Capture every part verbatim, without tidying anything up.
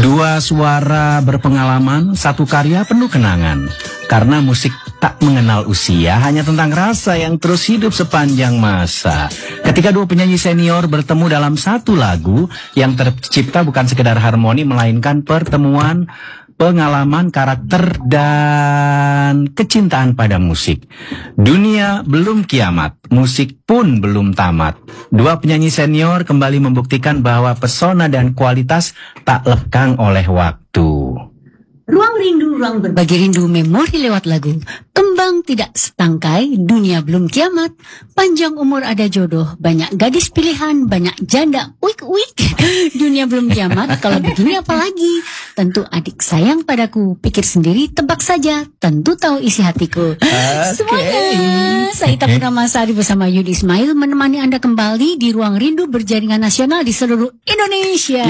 Dua suara berpengalaman, satu karya penuh kenangan. Karena musik tak mengenal usia, hanya tentang rasa yang terus hidup sepanjang masa. Ketika dua penyanyi senior bertemu dalam satu lagu yang tercipta bukan sekedar harmoni, melainkan pertemuan pengalaman, karakter, dan kecintaan pada musik. Dunia belum kiamat, musik pun belum tamat. Dua penyanyi senior kembali membuktikan bahwa pesona dan kualitas tak lekang oleh waktu. Ruang rindu, ruang berbagi rindu, memori lewat lagu. Kembang tidak setangkai, dunia belum kiamat. Panjang umur ada jodoh, banyak gadis pilihan, banyak janda, wik wik. Dunia belum kiamat, kalau begini apalagi? Tentu adik sayang padaku, pikir sendiri, tebak saja, tentu tahu isi hatiku. Okay. Semuanya, saya Ita Purnamasari bersama Yudi Ismail menemani Anda kembali di Ruang Rindu berjaringan nasional di seluruh Indonesia.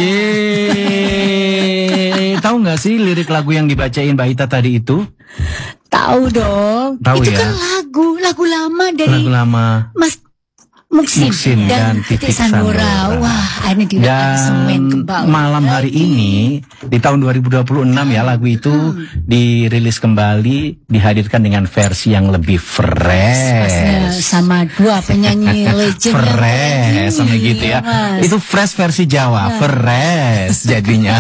Yeay. Tahu nggak sih lirik lagu yang dibacain Mbak Ita tadi itu? Tahu dong. Tahu itu ya? kan lagu, lagu lama dari lagu lama. Mas Muksin, Muksin dan, dan Titik Sandora. Wah, ini di dan malam hari ini di tahun dua ribu dua puluh enam ya, lagu itu hmm. dirilis kembali, dihadirkan dengan versi yang lebih fresh. Sama dua penyanyi legend. Fresh sama gitu ya. Mas. Itu fresh versi Jawa, nah. Fresh jadinya.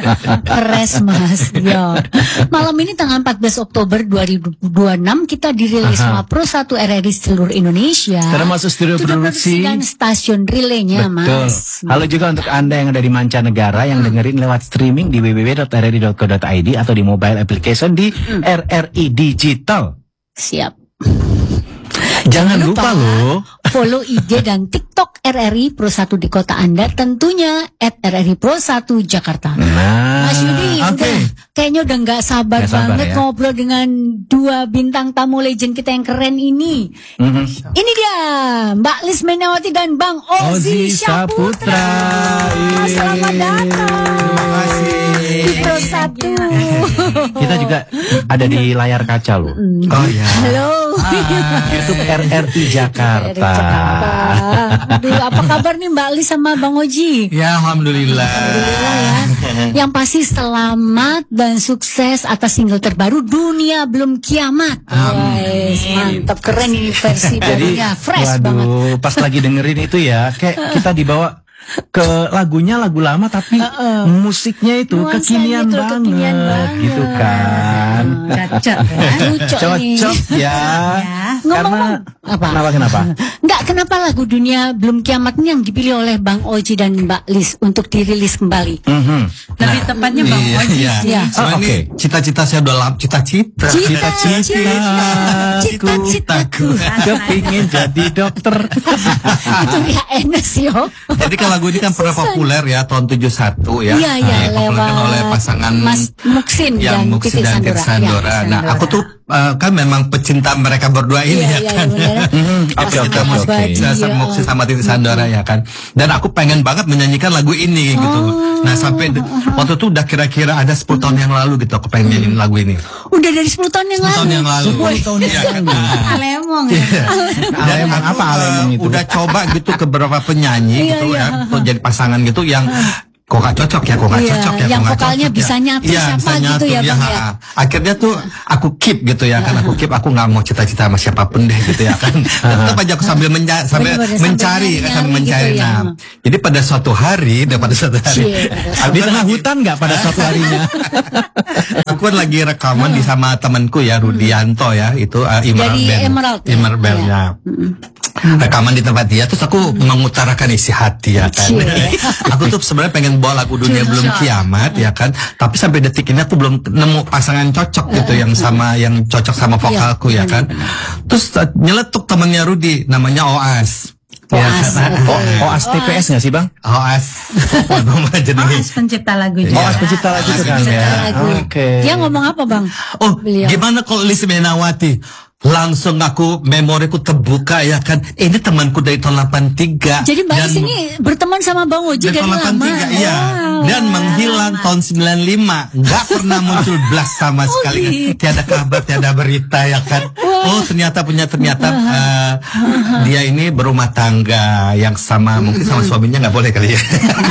Fresh Mas. Ya. Malam ini tanggal empat belas Oktober dua ribu dua puluh enam kita dirilis sama Pro satu R R I seluruh Indonesia. Karena masuk studio produksi dan stasiun relaynya. Betul. Mas. Halo juga untuk Anda yang ada di mancanegara yang hmm. dengerin lewat streaming di w w w dot r r i dot co dot i d atau di mobile application di hmm. R R I Digital. Siap. Jangan, Jangan lupa, lupa loh follow I G dan TikTok R R I Pro satu di kota Anda, tentunya at R R I Pro satu Jakarta. Nah, Mas Yudi, okay. udah kayaknya udah nggak sabar, gak sabar banget ya? Ngobrol dengan dua bintang tamu legend kita yang keren ini. Mm-hmm. Ini dia Mbak Lis Menawati dan Bang Ozi Syaputra. Selamat datang. Terima kasih. Di Pro satu. Kita juga ada di layar kaca loh. Oh ya. Halo. Ah, YouTube R R I Jakarta. Aduh, apa kabar nih Mbak Lis sama Bang Oji? Ya, alhamdulillah. Alhamdulillah ya. Yang pasti selamat dan sukses atas single terbaru Dunia Belum Kiamat. Guys, mantap, keren ini versi barunya, fresh waduh, banget. Pas lagi dengerin itu ya, kayak kita dibawa ke lagunya lagu lama tapi uh, uh. musiknya itu kekinian, itu, banget, kekinian banget gitu kan. Cocok ya. Cocok ya. ya. Karena apa? Kenapa kenapa? Enggak, kenapa lagu Dunia Belum Kiamat ini yang dipilih oleh Bang Oji dan Mbak Lis untuk dirilis kembali? Mm-hmm. Lebih nah, tepatnya Bang iya, Oji. Iya. Ya. Oh, Oke, okay. Cita-cita saya udah lama, cita-cita. Cita-cita. Cita-citaku kepingin jadi dokter. Itu ya enes yo. Jadi kalau lagu ini kan pernah populer ya tahun tujuh puluh satu ya. Iya, iya, nah, lewat oleh pasangan Mas Muksin yang dan Muksin dan Titik Sandora. Ya, nah, aku tuh uh, kan memang pecinta mereka berdua ini iya, ya iya, kan. Oke oke oke. Sama Muksin sama Titik Sandora ya kan. Dan aku pengen banget menyanyikan lagu ini gitu. Oh. Nah, sampai waktu itu udah kira-kira ada sepuluh tahun yang lalu gitu aku pengen nyanyiin lagu ini. Udah dari sepuluh tahun yang lalu. sepuluh tahun yang lalu. sepuluh tahun yang lalu. Alemong. Alemong apa alemong itu? Udah coba gitu ke beberapa penyanyi gitu ya, untuk jadi pasangan gitu yang kok gak cocok ya, kok gak iya, cocok ya, yang kok vokalnya cocok, bisa ya. nyatu ya, siapa bisa gitu nyatu, ya, ya, Bang ya. Akhirnya tuh aku keep gitu ya, kan aku keep, aku gak mau cita-cita sama siapapun deh gitu ya kan. Tetap aja aku sambil, menja sambil Bener, mencari, kan sambil mencari. Gitu, nah, ya. Jadi pada suatu hari, dan pada suatu hari, di tengah hutan gak pada suatu harinya? Aku kan lagi rekaman di sama temanku ya, Rudianto ya, itu uh, Emerald Band. Emerald, Emerald Band ya. Rekaman di tempat dia, terus aku mengutarakan isi hati ya kan. Aku tuh sebenarnya pengen bawa lagu Dunia Belum Kiamat ya kan, tapi sampai detik ini aku belum nemu pasangan cocok gitu yang sama, yang cocok sama vokalku ya kan. Terus nyeletuk temannya Rudi, namanya Oas. Ya, Oas T P S nggak sih Bang? Oas. Oas pencipta lagu juga. Oas pencipta lagu itu kan ya. Oke. Dia ngomong apa Bang? Oh, gimana kalau Lis Menawati? Langsung aku memoriku terbuka ya kan. Ini temanku dari tahun delapan tiga. Jadi Mbak Lis ini berteman sama Bang Oji dari lama. Iya. Wow. Dan menghilang tahun sembilan lima. Nggak pernah muncul blast sama sekali. Oh, gitu. Tiada kabar, tiada berita ya kan. Wow. oh ternyata punya ternyata uh, dia ini berumah tangga yang sama mungkin sama suaminya nggak boleh kali ya.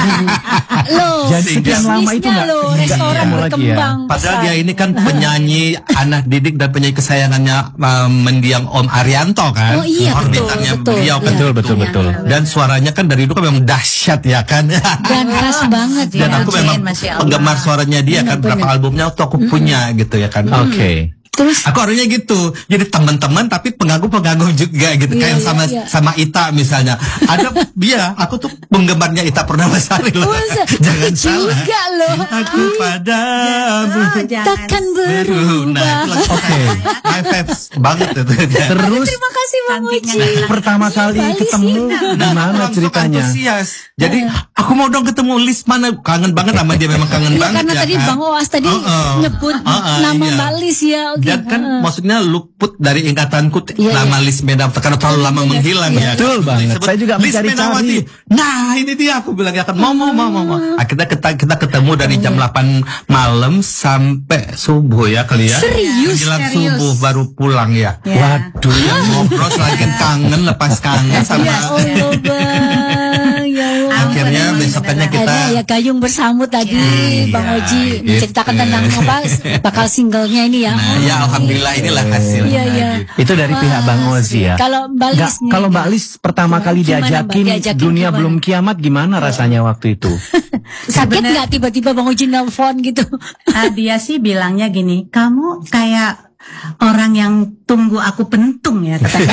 Loh, Jadi sekian lama itu nggak loh, nggak restoran ketemu lagi ya. berkembang. Padahal dia ini kan penyanyi anak didik dan penyanyi kesayangannya uh, mendiang Om Arianto kan. Oh iya, Orang betul, bintangnya betul. beliau kan. Betul, betul, betul. Dan suaranya kan dari dulu kan memang dahsyat ya kan. Dan khas banget Dan ya. aku Jen, memang Masya Allah. penggemar suaranya dia kan. Benar, Berapa benar. albumnya waktu aku punya gitu ya kan. Oke. Terus Aku harusnya gitu. Jadi teman-teman tapi pengagum-pengagum juga gitu. Iya, Kayak iya, sama iya. sama Ita misalnya. Ada dia, aku tuh penggemarnya Ita Purnamasari loh. Masa? Jangan salah. juga loh. Aku padamu. Oh, jangan. Takkan Beruna. berubah. Oke. My faves banget itu. Terus Terima kasih Bang Cantiknya Oji. nggak hilang. pertama kali Balis ketemu ini. gimana Langsung ceritanya? antusias. Jadi aku mau dong ketemu Lis mana kangen banget sama dia memang kangen Iya, banget karena ya tadi kan? Bang Oas tadi Uh-uh. nyebut Uh-uh, nama iya. Mbak Lis ya. Oke. Dan kan Uh-uh. maksudnya luput dari ingatanku t- Iya, nama iya. Lis Menawati karena terlalu lama menghilang ya. Betul banget. Disebut Saya juga Lis mencari-cari. Menawati. Nah ini dia aku bilang ya kan mau mau mau mau. mau. Akhirnya kita kita ketemu dari jam delapan malam sampai subuh ya kali ya. Serius? Menjelang Serius. subuh baru pulang ya. Ya. Waduh. Yang ngobrol selain kangen lepas kangen sama. Ya Allah Bang, ya Allah. Akhirnya besokannya kita Ada ya Gayung Bersambut tadi Iya, Bang Oji gitu. menceritakan tentang apa bakal singlenya ini ya. Nah, ya alhamdulillah inilah hasilnya. Iya, iya. gitu. Itu dari pihak Bang Ozi ya. Kalau Mbak Nggak, Lis nih. kalau Mbak Lis pertama Gimana, kali Mbak? diajakin, Diajakin dunia gimana? belum kiamat gimana rasanya waktu itu? Sakit nggak tiba-tiba Bang Oji nelfon gitu? Ah, dia sih bilangnya gini, kamu kayak orang yang tunggu aku pentung ya katanya.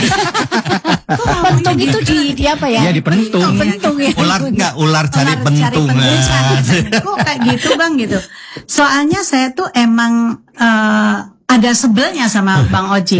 Pentung itu di, di apa ya? Iya, di pentung. Pentung ya. Ular enggak ular cari Ular pentung. cari Kok kayak gitu bang gitu. Soalnya saya tuh emang eh, ada sebelnya sama Bang Oji.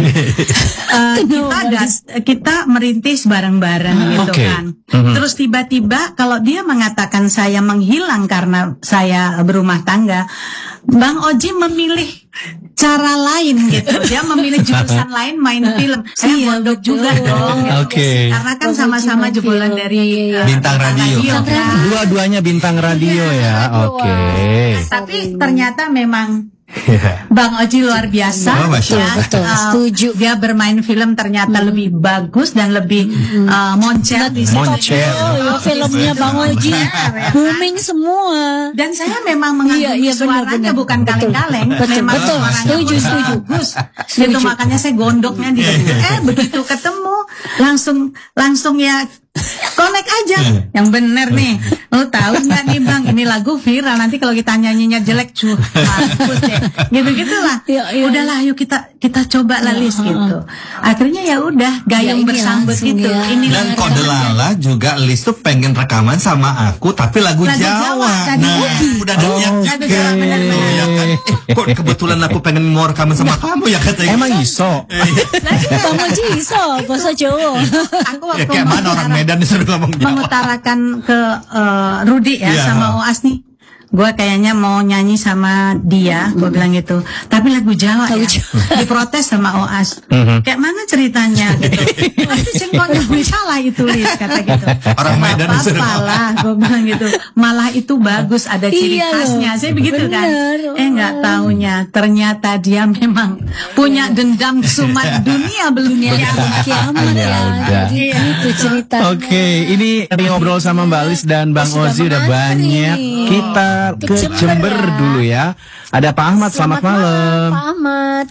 Eh, kita ada kita merintis bareng-bareng gitu Oke. kan. Mhm. Terus tiba-tiba kalau dia mengatakan saya menghilang karena saya berumah tangga, Bang Oji memilih cara lain gitu. Dia memilih jurusan lain main film. Saya Iya, gondok betul. juga dong. gitu. Oke. Karena kan Bang Oji sama-sama main jebolan film. dari Iya, iya. eh, Bintang radio. kan. Dua-duanya bintang radio ya. Oke. Tapi ternyata memang Bang Oji luar biasa. Oh, Masya ya. Allah. Betul, Uh, setuju. Dia bermain film ternyata lebih bagus dan lebih uh, moncer di situ. Moncer. Oh ya filmnya Bang Oji booming semua. Dan saya memang mengagumi Iya, iya, benar, suaranya benar. bukan Betul. kaleng-kaleng. Betul, Memang betul. suaranya Setuju, setuju. bagus. Setuju. Itu makanya saya gondoknya di situ. Eh begitu ketemu langsung langsung ya connect aja. Yang bener nih. Lo tahu nggak nih Bang, ini lagu viral, nanti kalau kita nyanyinya jelek cuy. Mampus deh. Gitu-gitulah. Iya, iya. Udahlah yuk kita kita coba lah Lis gitu. Akhirnya ya udah gayung Ya, ini bersambut langsung gitu. ya. Ini Dan kode lala juga Lis tuh pengen rekaman sama aku tapi lagu, Lagu Jawa, Jawa. tadi. Nah, udah ada niat Lagu juga. Jawa, benar, Tuh, benar. ya kan? Eh, kok kebetulan aku pengen mau rekaman sama kamu ya katanya. Emang iso? Bang Oji iso bahasa Jawa. aku Ya waktu kayak mana orang mengutara- Medan disuruh ngomong Jawa. mengutarakan ke eh, Rudi ya Iya. sama Oas nih. Gue kayaknya mau nyanyi sama dia, gue bilang gitu. Tapi lagu Jawa Lagu ya. Jawa. Diprotes sama Oas. Mhm. Kayak mana ceritanya gitu. Itu cengkoknya gue salah itu Lis kata gitu. Orang Medan Apa disuruh ngomong. lah, gue bilang gitu. Malah itu bagus, ada ciri Iya loh. khasnya. Saya begitu kan. Bener. Eh nggak taunya ternyata dia memang punya dendam kesumat dunia belum Dunia belum kiamat Ya ya. udah. Jadi itu cerita. Oke, ini tadi ngobrol sama Mbak Lis dan Bang Oh, sudah Ozi udah mengantri. banyak. Kita Ke ke Jember Jember ya. dulu ya. Ada Pak Ahmad, selamat, malam. Pak Ahmad.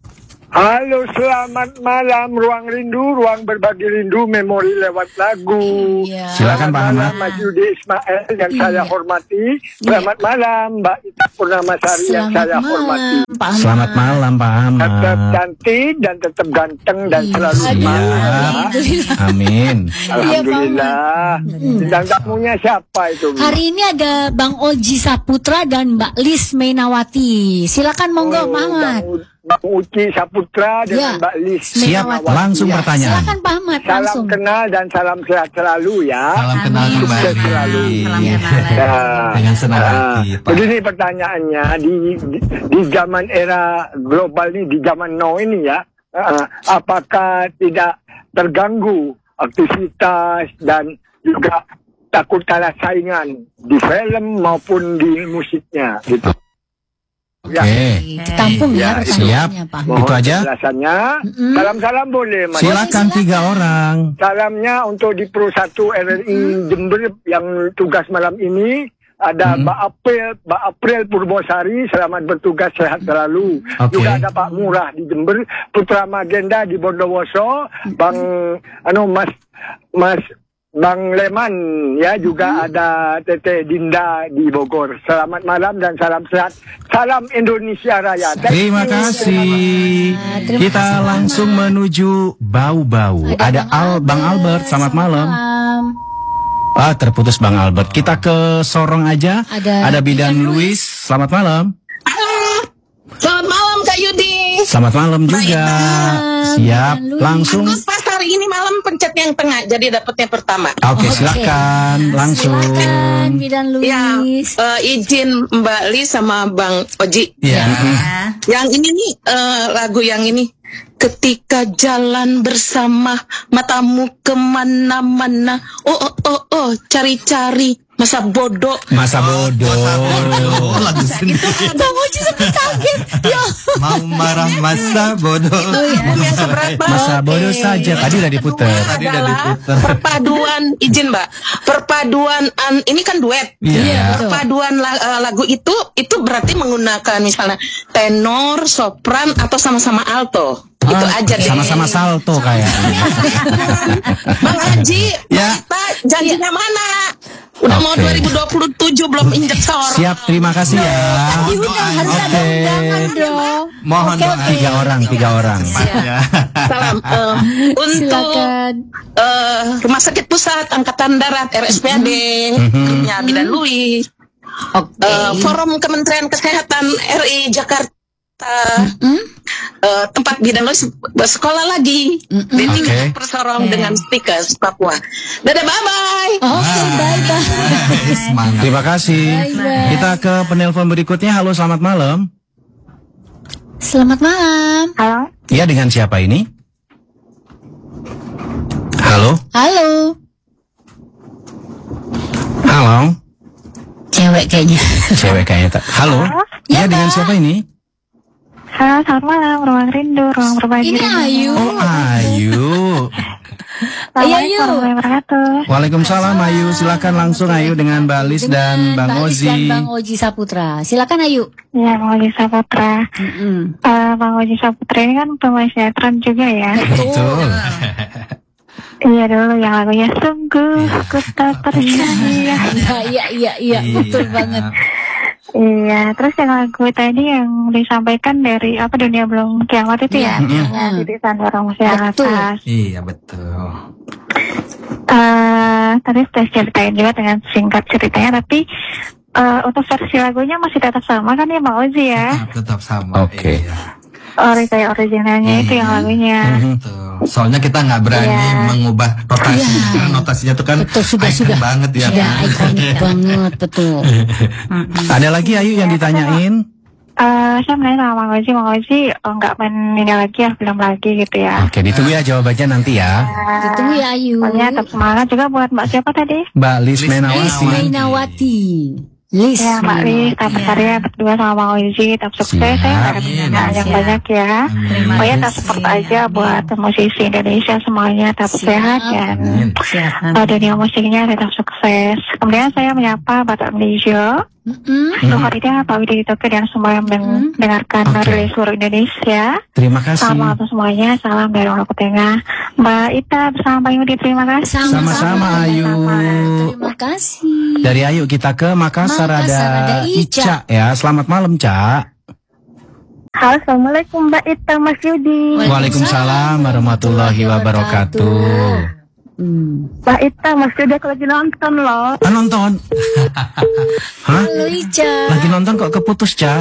Halo, selamat malam. Ruang Rindu, ruang berbagi rindu, memori lewat lagu. Iya. Silakan, Pak Selamat Ahmad. malam, Mas Yudi Ismail yang Iya. saya hormati. Selamat malam, Mbak Ita Purnamasari yang Selamat saya hormati. malam, Pak Ahmad. Selamat malam Pak Tetap Ahmad. cantik dan tetap ganteng dan Iya. selalu Aduh, semangat. alhamdulillah. Amin. Alhamdulillah. Dan tamunya siapa itu? Bu? Hari ini ada Bang Oji Saputra dan Mbak Lis Menawati. Silakan monggo, Oh, Pak Ahmad. Bang, Bang Uci Saputra dengan Ya. Mbak Lis. Siap, Menawati. langsung Ya. pertanyaan. Silakan Pak Ahmad Salam langsung. kenal dan salam sehat selalu ya. Salam kenal Amin. kembali. Sukses selalu. Salam Iya. kenal. Ya. Dengan senang Ah, hati, Pak. Begini pertanyaannya di, di di zaman era global ini, di zaman now ini ya, ah, apakah tidak terganggu aktivitas dan juga takut kalah saingan di film maupun di musiknya gitu? Oke. Ditampung ya Ya, pertanyaannya, Pak. Mohon Itu aja? penjelasannya. Salam-salam boleh, Mas. Silakan tiga orang. Salamnya untuk di Pro satu R R I Jember yang tugas malam ini. Ada Mbak April, Mbak April Purbosari, selamat bertugas, sehat selalu. Oke. Juga ada Pak Murah di Jember, Putra Magenda di Bondowoso, Bang anu Mas Mas Bang Leman ya, juga ada Teteh Dinda di Bogor. Selamat malam dan salam sehat. Salam Indonesia Raya. Thank Terima you. kasih. terima Kita kasih. langsung menuju Bau-Bau. Ada Al Bang Albert, selamat malam. Malam. Ah, terputus Bang Albert. Kita ke Sorong aja. Ada Bidan Bidan Luis. Selamat malam. Selamat malam Kak Yudi. Selamat malam juga. Siap. Bidan Luis. Langsung. Aku pas hari ini malam pencet yang tengah, jadi dapetnya pertama. Oke, silakan. Langsung. Silakan Bidan Ya, Luis. eh, izin Mbak Li sama Bang Oji. Ya. Yang ini nih eh, lagu yang ini. Ketika jalan bersama, matamu kemana-mana. Oh, oh, oh, oh, cari-cari masa bodoh. Masa bodoh. Oh, lagu sendiri. Bang Oji sampai kaget. Ya. Mau marah masa bodoh. Yang keberapa? Masa bodoh saja. Tadi udah diputer. Tadi udah Adalah diputer. perpaduan, izin Mbak, perpaduan an, ini kan duet. Iya. Perpaduan la- eh, lagu itu itu berarti menggunakan misalnya tenor, sopran atau sama-sama alto. Itu Ah, aja deh. Sama-sama salto kayaknya. Bang Haji, Ya. kita janjinya mana? Udah mau Oke. dua ribu dua puluh tujuh belum injek sor. Siap, terima kasih ya. Diundang, harus ada Oke. undangan dong. Mohon Oke, doa. oke. Tiga orang, tiga orang. Ya. Salam eh, untuk Silakan. eh, Rumah Sakit Pusat Angkatan Darat R S P A D, grupnya Bidan Luis, Oke. eh, Forum Kementerian Kesehatan R I Jakarta. Eh, tempat Bidan Luis bersekolah lagi di tingkat Oke. Persorong dengan Stikers Papua. Dadah, bye bye. Oke, bye-bye. Semangat. Terima kasih. Bye-bye. Kita ke penelpon berikutnya. Halo, selamat malam. Selamat malam. Halo. Iya, dengan siapa ini? Halo? Halo. Halo? Cewek kayaknya. Cewek kayaknya. tak- Halo? Iya, Ya, dengan Mbak. siapa ini? Halo, selamat malam. Ruang Rindu, ruang berbagi. Ini Ayu. Oh, Ayu. Ayo, Ayu. warahmatullahi wabarakatuh. Waalaikumsalam Ayu. Silakan langsung Ayu dengan Mbak Lis dan Bang Mbak Lis Ozi. dan Bang Oji Saputra. Silakan Ayu. Ya, Bang Oji Saputra. Mm-mm. Eh, Bang Oji Saputra ini kan pemain sinetron juga ya. Betul. Iya dulu yang lagunya sungguh ku tak percaya. Iya, iya, iya, iya, betul banget. Iya, terus yang lagu tadi yang disampaikan dari apa dunia belum kiamat itu ya, Iya. yang titisan orang masih Betul. atas. Iya, betul. Eh, tadi sudah ceritain juga dengan singkat ceritanya, tapi eh, untuk versi lagunya masih tetap sama kan ya Bang Ozi ya? Tetap, tetap sama. Oke. Iya. Ori kayak originalnya itu yang lagunya. Betul. Soalnya kita nggak berani Iya. mengubah notasi. Iya. Karena notasinya tuh kan Betul, sudah, icon sudah. banget ya. Sudah kan? ikonik banget, betul. Ada lagi Ayu yang ditanyain? Eh, saya menanya sama Bang Ozi, Bang Ozi oh, nggak meninggal lagi ya, belum lagi gitu ya. Oke, ditunggu ya jawabannya nanti ya. Ditunggu ya Ayu. Pokoknya tetap semangat juga buat Mbak siapa tadi? Mbak Lis Lis Menawati. Lis Mainawati. Lis Ya Mbak Lis, tetap berkarya berdua sama Bang Ozi, tetap sukses ya, Siap. nggak ada penyanyi yang banyak ya. Pokoknya tetap support aja buat musisi Indonesia semuanya, tetap sehat ya. Siap. Uh, dunia musiknya tetap sukses. Kemudian saya menyapa Bapak Melijo, Mm-mm. Sukarida, Pak Widi Toko dan semua yang mendengarkan Oke. dari seluruh Indonesia. Terima kasih. Salam untuk semuanya, salam dari Maluku Tengah. Mbak Ita bersama Pak Yudi, terima kasih. Sama-sama Ayu. Terima kasih. Dari Ayu kita ke Makassar, Makassar, ada ada Ica. Ica ya. Selamat malam, Ca. Halo, Assalamualaikum Mbak Ita, Mas Yudi. Waalaikumsalam warahmatullahi wabarakatuh. Hmm. Mbak Ita, Mas Yudi aku lagi nonton loh. Ah, nonton? Hah? Halo Ica. Lagi nonton kok keputus, Ca?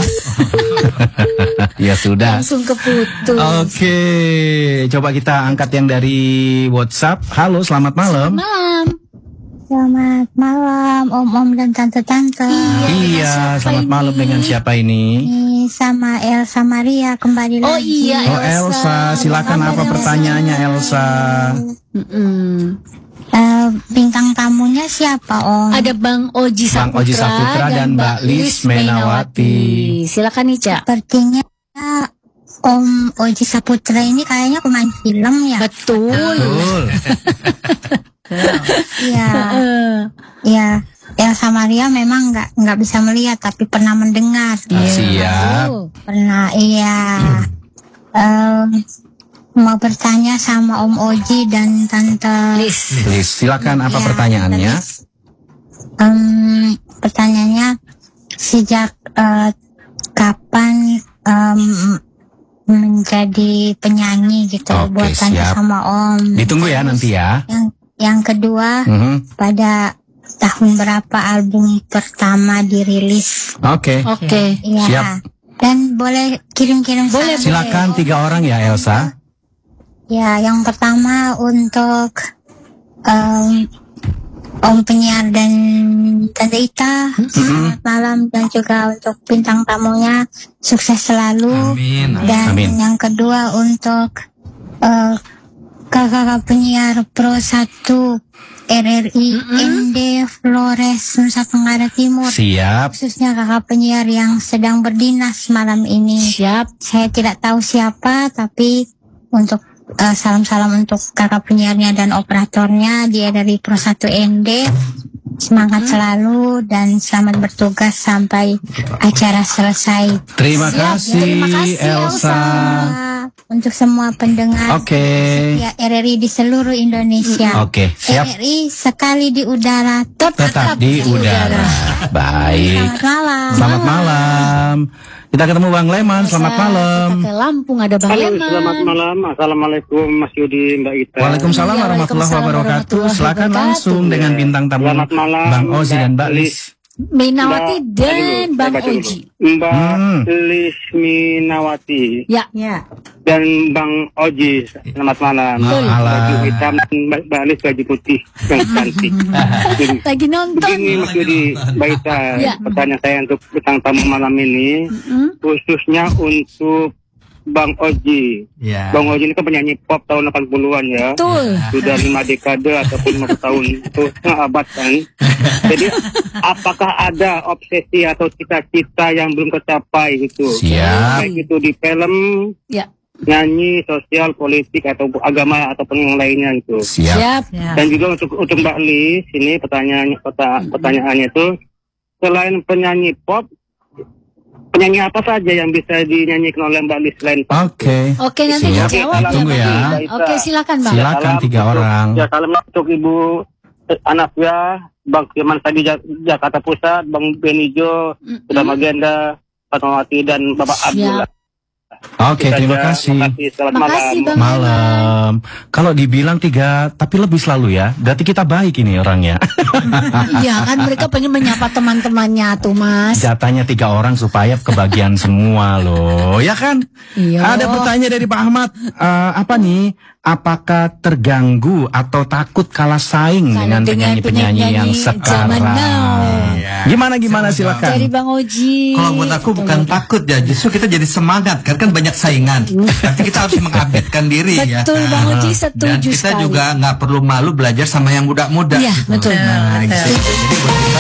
Ya sudah. Langsung keputus. Oke, coba kita angkat yang dari WhatsApp. Halo, selamat malam. Malam. Selamat malam om-om dan tante-tante. Iya, siapa selamat ini? malam dengan siapa ini? Ini sama Elsa Maria kembali Oh lagi. iya Oh, Elsa, silakan apa pertanyaannya, Elsa? Mm-mm. Eh, bintang tamunya siapa Om? Ada Bang Oji Bang Saputra, Oji Saputra dan Mbak Lis Menawati. Silakan Ica. Sepertinya Om Oji Saputra ini kayaknya pemain film ya. Betul. Betul. Iya. Iya. Elsa Maria memang nggak nggak bisa melihat tapi pernah mendengar. Siap. Pernah, iya. Em, mau bertanya sama Om Oji dan Tante Lis. Lis, silakan apa Ya, pertanyaannya? Lis. Em, pertanyaannya sejak eh, kapan em, menjadi penyanyi gitu? Oke, Buat tanya siap. sama Om. Ditunggu ya nanti ya. Yang yang kedua, Mhm. pada tahun berapa album pertama dirilis? Oke. Oke. Iya. Siap. Dan boleh kirim-kirim Boleh, salam. Silakan tiga orang ya Elsa. Ya, yang pertama untuk em, Om penyiar dan Tante Ita, selamat malam, dan juga untuk bintang tamunya sukses selalu. Amin. Dan Amin. yang kedua untuk eh, kakak penyiar Pro satu R R I N D Flores Nusa Tenggara Timur, Siap. khususnya kakak penyiar yang sedang berdinas malam ini. Siap. Saya tidak tahu siapa, tapi untuk eh, salam-salam untuk kakak penyiarnya dan operatornya, dia dari Pro satu N D. Semangat selalu dan selamat bertugas sampai acara selesai. Terima Siap, kasih, terima kasih, Elsa. Elsa. Untuk semua pendengar Oke. ya R R I di seluruh Indonesia. Oke, siap. R R I sekali di udara, Tetap di udara. Baik. selamat malam. Selamat malam. Kita ketemu Bang Leman. Selamat malam. Kita ke Lampung ada Bang Halo, Leman. selamat malam. Assalamualaikum Mas Yudi, Mbak Ita. Waalaikumsalam Ya, warahmatullahi waalaikumsalam wabarakatuh. warahmatullahi Silakan wabarakatuh. langsung dengan bintang tamu Selamat malam, Bang Ozi dan Mbak Mbak Lis. Minawati Mbak- dan Aduh, Bang saya baca dulu. Oji. Mbak Hmm. Lis Minawati Ya. Ya. dan Bang Oji. Selamat malam. Betul. Baju hitam dan Mbak Mbak Lis baju putih yang cantik. Jadi, Lagi nonton. Begini Mas Yudi, Mbak Ita, Ya. pertanyaan saya untuk bintang tamu malam ini, Mm-mm. khususnya untuk Bang Oji. Ya. Bang Oji ini kan penyanyi pop tahun delapan puluhan ya. Betul. Sudah lima dekade ataupun lima tahun, itu setengah abad kan. Jadi apakah ada obsesi atau cita-cita yang belum tercapai gitu? Siap. Baik itu di film, Ya. nyanyi, sosial, politik atau agama ataupun yang lainnya gitu. Siap. Siap. Ya. Dan juga untuk untuk Mbak Lis, ini pertanyaannya peta- pertanyaannya itu, selain penyanyi pop, penyanyi apa saja yang bisa dinyanyikan oleh Mbak Lis selain pop? Oke. Oke, nanti Siap. dijawab ya, Tunggu Bang. ya. Oke, silakan Bang. Silakan. Silakan, tiga untuk- orang. Ya, salam untuk Ibu eh, Anafia, Bang Firman Sadi Jak- Jakarta Pusat, Bang Benijo, Mm-mm. Sudah Magenda, Fatmawati dan Bapak Siap. Abdullah. Oke, Itu terima saja. kasih. Terima kasih. Selamat Makasih, malam. Bang. Malam. Kalau dibilang tiga, tapi lebih selalu ya. Berarti kita baik ini orangnya. Iya kan mereka pengen menyapa teman-temannya tuh Mas. Jatahnya tiga orang supaya kebagian semua loh, ya kan? Iya. Ada pertanyaan dari Pak Ahmad. Eh, apa nih? Apakah terganggu atau takut kalah saing Kalau dengan dengan penyanyi-penyanyi yang penyanyi sekarang? zaman now. Ya. Gimana gimana silakan. Dari Bang Oji. Kalau buat aku bukan takut ya, justru kita jadi semangat kan kan banyak saingan. Tapi kita harus mengupdatekan diri ya. Betul Bang Oji, Dan setuju kita sekali. juga nggak perlu malu belajar sama yang muda-muda. Iya, gitu. betul. Nah, Betul. gitu. Jadi buat kita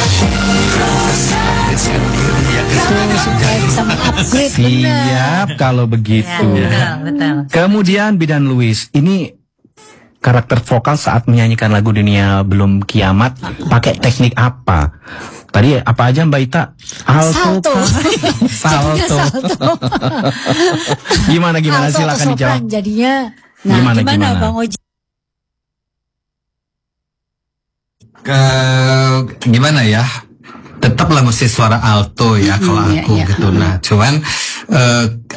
Betul, supaya bisa mengupgrade benar. Siap kalau begitu. Betul, betul. Kemudian Bidan Luis, ini karakter vokal saat menyanyikan lagu Dunia Belum Kiamat pakai teknik apa? Tadi apa aja Mbak Ita? Alto. Salto. kah? Jadinya Salto. salto. Gimana gimana Alto silakan atau dijawab. sopran jadinya. Nah, Gimana, gimana, gimana? Bang Oji? ke gimana ya? Tetaplah mesti suara alto ya kalau iya, aku iya. gitu. Nah, cuman eh,